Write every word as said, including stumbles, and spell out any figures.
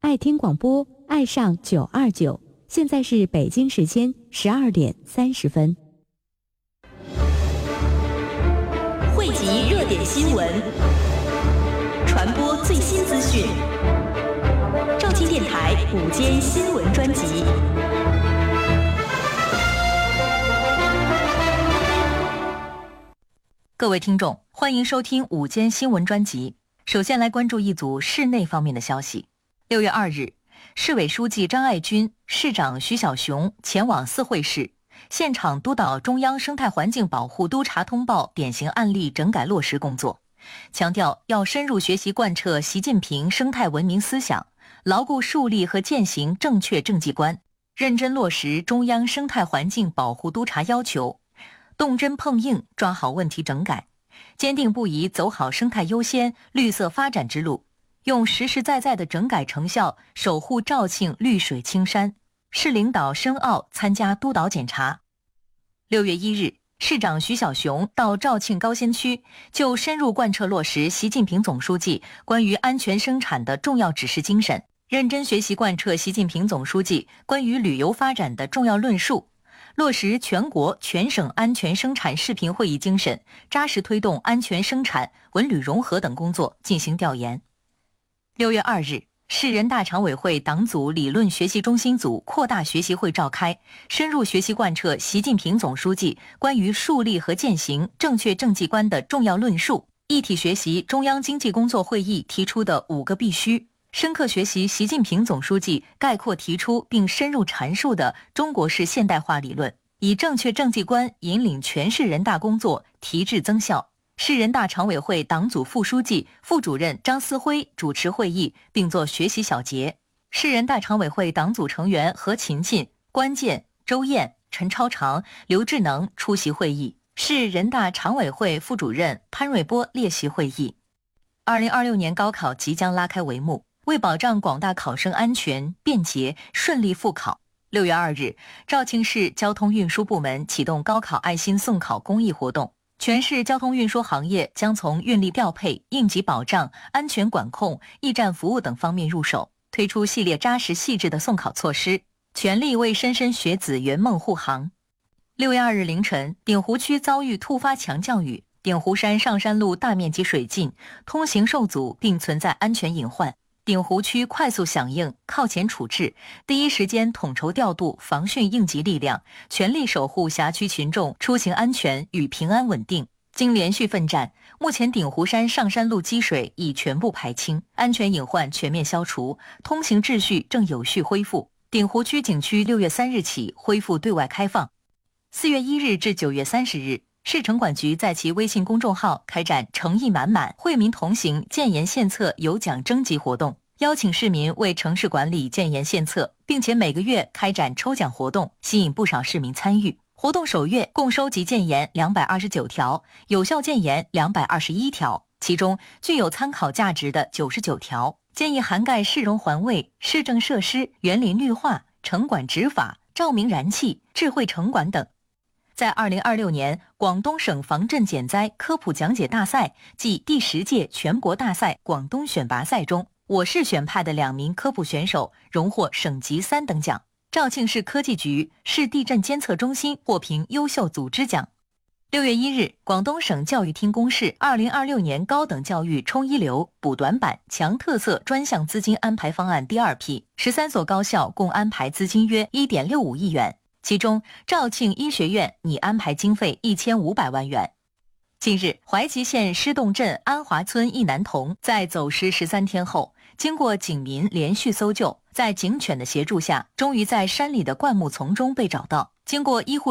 爱听广播，爱上九二九。现在是北京时间十二点三十分。 汇集热点新闻，传播最新资讯。兆庆电台午间新闻专辑。各位听众，欢迎收听午间新闻专辑。首先来关注一组市内方面的消息。六月二日，市委书记张爱军、市长徐小熊前往四惠市，现场督导中央生态环境保护督查通报典型案例整改落实工作，强调要深入学习贯彻习近平生态文明思想，牢固树立和践行正确政绩观，认真落实中央生态环境保护督查要求，动真碰硬抓好问题整改，坚定不移走好生态优先、绿色发展之路，用实实在在的整改成效守护肇庆绿水青山。市领导申奥参加督导检查。六月一日，市长徐小熊到肇庆高新区，就深入贯彻落实习近平总书记关于安全生产的重要指示精神，认真学习贯彻习近平总书记关于旅游发展的重要论述，落实全国全省安全生产视频会议精神，扎实推动安全生产、文旅融合等工作进行调研。六月二日，市人大常委会党组理论学习中心组扩大学习会召开，深入学习贯彻习近平总书记关于树立和践行正确政绩观的重要论述，一体学习中央经济工作会议提出的五个必须，深刻学习习近平总书记概括提出并深入阐述的中国式现代化理论，以正确政绩观引领全市人大工作提质增效。市人大常委会党组副书记、副主任张思辉主持会议并作学习小结。市人大常委会党组成员何勤勤、关键、周燕、陈超常、刘志能出席会议，市人大常委会副主任潘瑞波列席会议。二零二六年高考即将拉开帷幕，为保障广大考生安全、便捷、顺利复考，六月二日，肇庆市交通运输部门启动高考爱心送考公益活动。全市交通运输行业将从运力调配、应急保障、安全管控、驿站服务等方面入手，推出系列扎实细致的送考措施，全力为莘莘学子圆梦护航。六月二日凌晨，鼎湖区遭遇突发强降雨，鼎湖山上山路大面积水浸，通行受阻并存在安全隐患。鼎湖区快速响应，靠前处置，第一时间统筹调度防汛应急力量，全力守护辖区群众出行安全与平安稳定。经连续奋战，目前鼎湖山上山路积水已全部排清，安全隐患全面消除，通行秩序正有序恢复。鼎湖区景区六月三日起恢复对外开放。四月一日至九月三十日，市城管局在其微信公众号开展诚意满满、惠民同行建言献策有奖征集活动，邀请市民为城市管理建言献策，并且每个月开展抽奖活动，吸引不少市民参与。活动首月共收集建言两百二十九条，有效建言两百二十一条，其中具有参考价值的九十九条，建议涵盖市容环卫、市政设施、园林绿化、城管执法、照明燃气、智慧城管等。在二零二六年广东省防震减灾科普讲解大赛暨第十届全国大赛广东选拔赛中，我市选派的两名科普选手荣获省级三等奖。肇庆市科技局市地震监测中心获评优秀组织奖。六月一日，广东省教育厅公示二零二六年高等教育冲一流、补短板、强特色专项资金安排方案第二批，十三所高校共安排资金约 一点六五亿元。其中，肇庆医学院拟安排经费一千五百万元。近日，怀集县施洞镇安华村一男童在走失十三天后，经过警民连续搜救，在警犬的协助下，终于在山里的灌木丛中被找到。经过医护